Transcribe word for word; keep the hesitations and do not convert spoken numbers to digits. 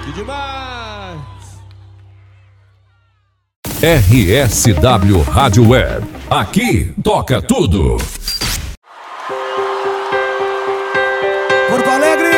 Que demais! R S W Rádio Web. Aqui toca tudo. Porto Alegre!